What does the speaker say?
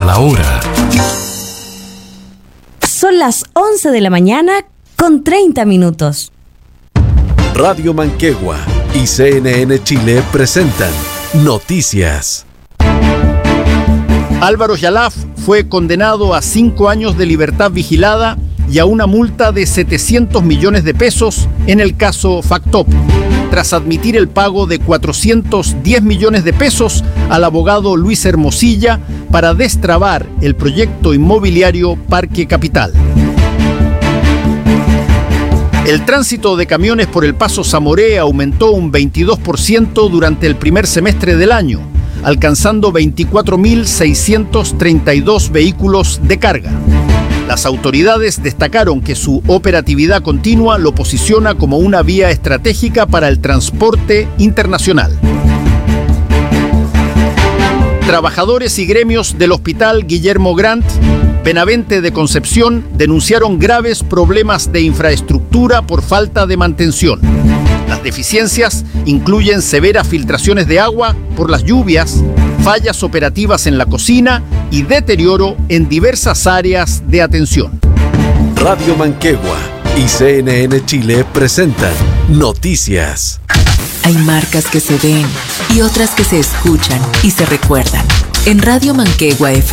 la hora. Son las 11 de la mañana con 30 minutos. Radio Manquegua y CNN Chile presentan Noticias. Álvaro Yalaf fue condenado a 5 años de libertad vigilada y a una multa de 700 millones de pesos en el caso Factop, tras admitir el pago de 410 millones de pesos al abogado Luis Hermosilla para destrabar el proyecto inmobiliario Parque Capital. El tránsito de camiones por el Paso Zamoré aumentó un 22% durante el primer semestre del año, alcanzando 24.632 vehículos de carga. Las autoridades destacaron que su operatividad continua lo posiciona como una vía estratégica para el transporte internacional. Trabajadores y gremios del Hospital Guillermo Grant, Benavente de Concepción, denunciaron graves problemas de infraestructura por falta de mantención. Las deficiencias incluyen severas filtraciones de agua por las lluvias, fallas operativas en la cocina y deterioro en diversas áreas de atención. Radio Manquegua y CNN Chile presentan Noticias. Hay marcas que se ven y otras que se escuchan y se recuerdan. En Radio Manquegua